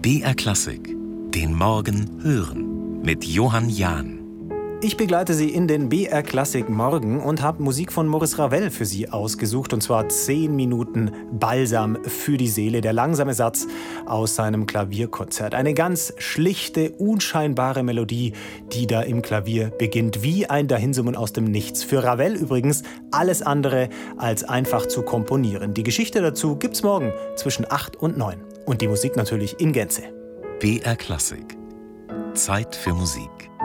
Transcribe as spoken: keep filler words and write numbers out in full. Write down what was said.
B R Klassik, den Morgen hören mit Johann Jahn. Ich begleite Sie in den B R Klassik Morgen und habe Musik von Maurice Ravel für Sie ausgesucht. Und zwar zehn Minuten Balsam für die Seele, der langsame Satz aus seinem Klavierkonzert. Eine ganz schlichte, unscheinbare Melodie, die da im Klavier beginnt, wie ein Dahinsummen aus dem Nichts. Für Ravel übrigens alles andere als einfach zu komponieren. Die Geschichte dazu gibt's morgen zwischen acht und neun. Und die Musik natürlich in Gänze. B R Klassik. Zeit für Musik.